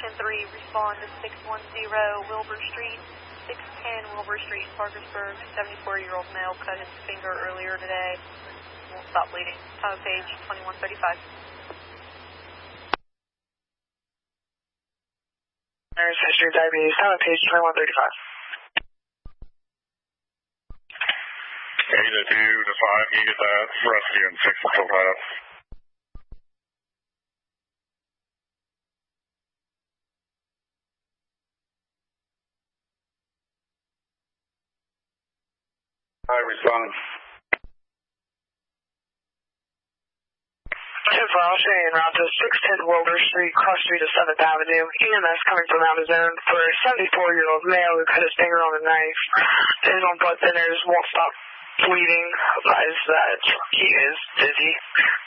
10-3, respond to 610 Wilbur Street, 610 Wilbur Street, Parkersburg. 74-year-old male cut his finger earlier today. Won't stop bleeding. Time of page 2135. There's history of diabetes. Time of page 2135. 8 to 2 to 5. Can you get that rescue and 6 until tied up? Hi, respond. 10-4, I'll show you en route to 610 Wilbur Street, cross street to 7th Avenue. EMS coming from out of zone for a 74-year-old male who cut his finger on a knife. His own blood thinners won't stop bleeding. Advise that he is dizzy.